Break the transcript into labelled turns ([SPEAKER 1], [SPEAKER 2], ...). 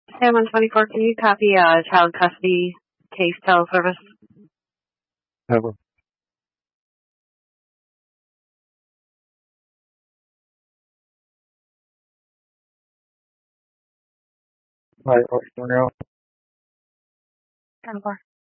[SPEAKER 1] Sam, on 24, can you copy child custody case teleservice?
[SPEAKER 2] Never. Hi, Orlando.
[SPEAKER 1] 24.